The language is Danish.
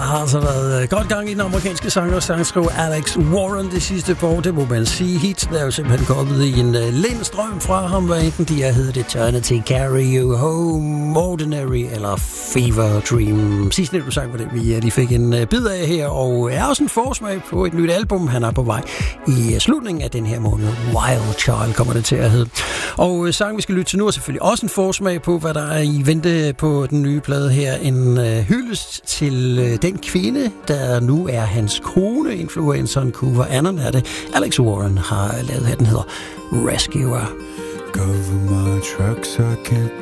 har altså været godt gang i den amerikanske sanger og sangskriver Alex Warren det sidste par år, det må man sige. Hits der er jo simpelthen kommet i en lindstrøm fra ham, hvad enten de har heddet Eternity, Carry You Home, Ordinary eller Fever Dream. Sidst nævnte sang var det, vi lige fik en bid af her, og er også en forsmag på et nyt album, han er på vej i slutningen af den her måned. Wild Child kommer det til at hedde. Og sangen, vi skal lytte til nu, er selvfølgelig også en forsmag på, hvad der er i vente på den nye plade her. En hyldest til den kvinde, der nu er hans kone, influenceren Coover Annan er det. Alex Warren har lavet her, den hedder Rescuer. Cover my tracks, I can't